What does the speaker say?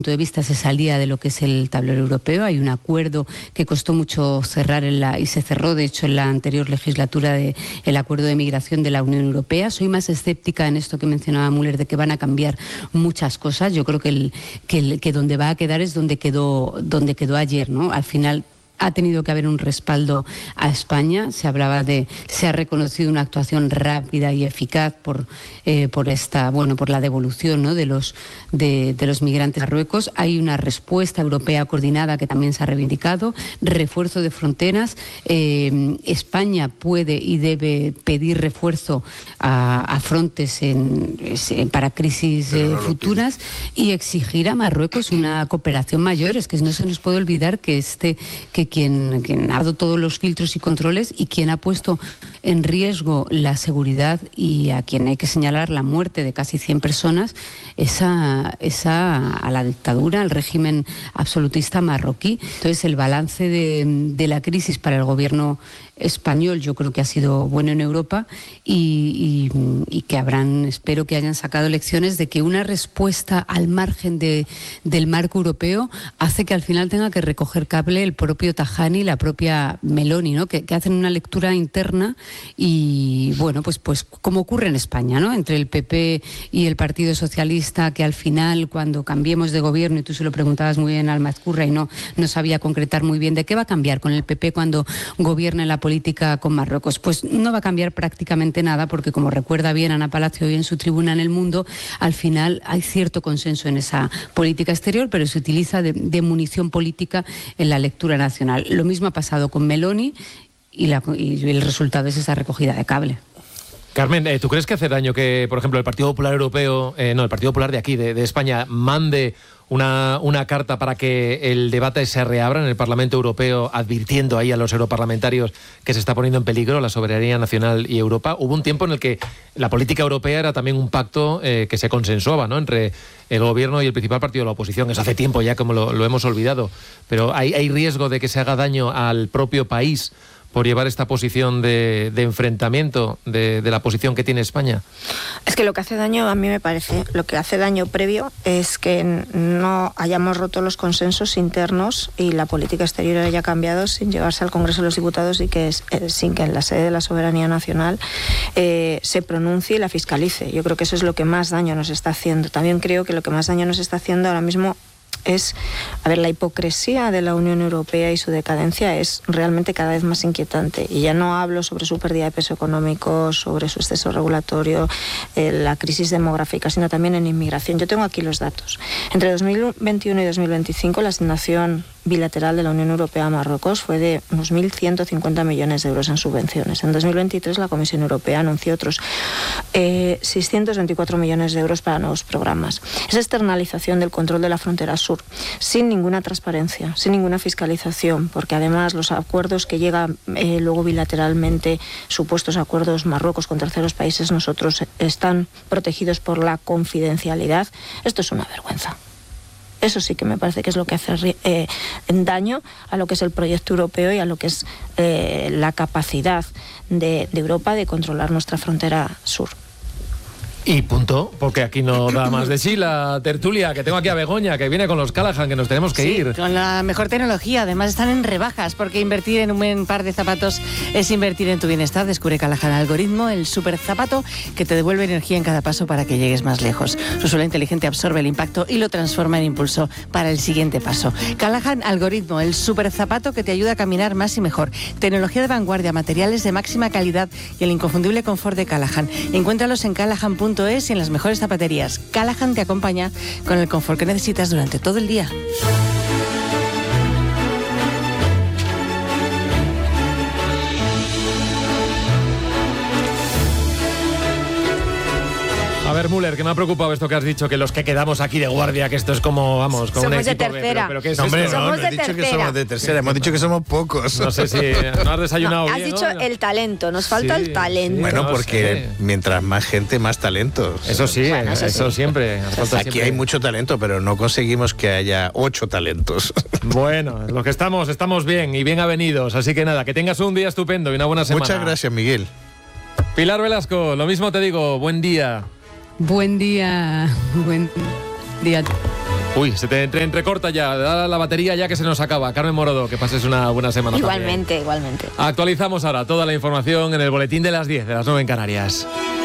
de vista se salía de lo que es el tablero europeo. Hay un acuerdo que costó mucho cerrar y se cerró, de hecho, en la anterior legislatura, el acuerdo de migración de la Unión Europea. Soy más escéptica en esto que mencionaba Müller, de que van a cambiar muchas cosas. Yo creo que donde va a quedar es donde quedó ayer, ¿no? Al final ha tenido que haber un respaldo a España. Se ha reconocido una actuación rápida y eficaz por la devolución, ¿no?, de los migrantes a Marruecos. Hay una respuesta europea coordinada que también se ha reivindicado, refuerzo de fronteras. España puede y debe pedir refuerzo a Frontex para crisis futuras y exigir a Marruecos una cooperación mayor. Es que no se nos puede olvidar que quien ha dado todos los filtros y controles y quien ha puesto en riesgo la seguridad y a quien hay que señalar la muerte de casi 100 personas es a la dictadura, al régimen absolutista marroquí. Entonces, el balance de la crisis para el gobierno español yo creo que ha sido bueno en Europa y que espero que hayan sacado lecciones de que una respuesta al margen del marco europeo hace que al final tenga que recoger cable el propio Tajani y la propia Meloni, ¿no? Que hacen una lectura interna y bueno, pues como ocurre en España, ¿no? Entre el PP y el Partido Socialista, que al final, cuando cambiemos de gobierno, y tú se lo preguntabas muy bien al Mazcurra y no sabía concretar muy bien de qué va a cambiar con el PP cuando gobierne la política con Marruecos. Pues no va a cambiar prácticamente nada, porque como recuerda bien Ana Palacio hoy en su tribuna en El Mundo, al final hay cierto consenso en esa política exterior, pero se utiliza de munición política en la lectura nacional. Lo mismo ha pasado con Meloni y el resultado es esa recogida de cable. Carmen, ¿tú crees que hace daño que, por ejemplo, el Partido Popular Europeo, el Partido Popular de aquí, de España, mande una carta para que el debate se reabra en el Parlamento Europeo, advirtiendo ahí a los europarlamentarios que se está poniendo en peligro la soberanía nacional y Europa? Hubo un tiempo en el que la política europea era también un pacto que se consensuaba, ¿no?, entre el gobierno y el principal partido de la oposición. Es hace tiempo ya, como lo hemos olvidado, pero hay riesgo de que se haga daño al propio país por llevar esta posición de enfrentamiento de la posición que tiene España. Es que lo que hace daño, a mí me parece, lo que hace daño previo es que no hayamos roto los consensos internos y la política exterior haya cambiado sin llevarse al Congreso de los Diputados y que sin que en la sede de la soberanía nacional se pronuncie y la fiscalice. Yo creo que eso es lo que más daño nos está haciendo. También creo que lo que más daño nos está haciendo ahora mismo es, la hipocresía de la Unión Europea y su decadencia es realmente cada vez más inquietante. Y ya no hablo sobre su pérdida de peso económico, sobre su exceso regulatorio, la crisis demográfica, sino también en inmigración. Yo tengo aquí los datos. Entre 2021 y 2025, la asignación bilateral de la Unión Europea a Marruecos fue de unos 1.150 millones de euros en subvenciones. En 2023 la Comisión Europea anunció otros 624 millones de euros para nuevos programas. Esa externalización del control de la frontera sur, sin ninguna transparencia, sin ninguna fiscalización, porque además los acuerdos que llegan luego bilateralmente, supuestos acuerdos Marruecos con terceros países, nosotros están protegidos por la confidencialidad. Esto es una vergüenza. Eso sí que me parece que es lo que hace daño a lo que es el proyecto europeo y a lo que es la capacidad de Europa de controlar nuestra frontera sur. Y punto, porque aquí no da más de sí la tertulia, que tengo aquí a Begoña, que viene con los Callahan, que nos tenemos que ir. Con la mejor tecnología, además están en rebajas, porque invertir en un buen par de zapatos es invertir en tu bienestar. Descubre Callahan Algoritmo, el super zapato que te devuelve energía en cada paso para que llegues más lejos. Su suela inteligente absorbe el impacto y lo transforma en impulso para el siguiente paso. Callahan Algoritmo, el super zapato que te ayuda a caminar más y mejor. Tecnología de vanguardia, materiales de máxima calidad y el inconfundible confort de Callahan. Encuéntralos en callahan.es y en las mejores zapaterías. Callahan te acompaña con el confort que necesitas durante todo el día. A ver, Müller, que me ha preocupado esto que has dicho, que los que quedamos aquí de guardia, que esto es como, vamos, como un equipo de tercera. ¿Pero qué es hombre, esto? no he dicho que somos de tercera, hemos dicho que somos pocos. No sé si no has desayunado has bien, dicho ¿no? el talento, nos falta el talento. Bueno, No porque sé. mientras más gente, más talentos. Eso sí, Bueno, eso sí. siempre. Nos falta Aquí siempre. hay mucho talento, pero no conseguimos que haya 8 talentos. Bueno, los que estamos bien y bien avenidos. Así que nada, que tengas un día estupendo y una buena semana. Muchas gracias, Miguel. Pilar Velasco, lo mismo te digo, buen día. Buen día. Uy, se te entrecorta ya, da la batería ya que se nos acaba. Carmen Morodo, que pases una buena semana. Igualmente, también. igualmente. Actualizamos ahora toda la información en el boletín de las 10, de las 9 en Canarias.